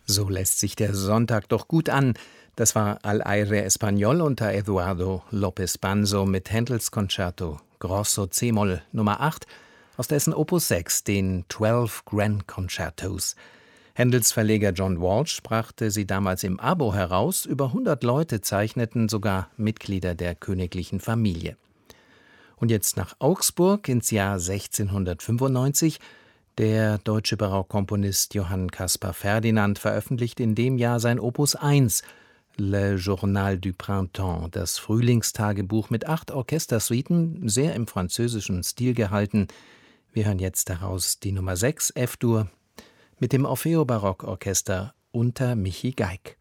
So lässt sich der Sonntag doch gut an. Das war Al Aire Español unter Eduardo López Banzo mit Händels Concerto Grosso c-Moll Nummer 8 aus dessen Opus 6, den 12 Grand Concertos. Händels Verleger John Walsh brachte sie damals im Abo heraus. Über 100 Leute zeichneten, sogar Mitglieder der königlichen Familie. Und jetzt nach Augsburg ins Jahr 1695. Der deutsche Barockkomponist Johann Caspar Ferdinand veröffentlicht in dem Jahr sein Opus 1, Le Journal du Printemps, das Frühlingstagebuch mit 8 Orchestersuiten, sehr im französischen Stil gehalten. Wir hören jetzt daraus die Nummer 6, F-Dur, mit dem Orfeo Barockorchester unter Michi Geig.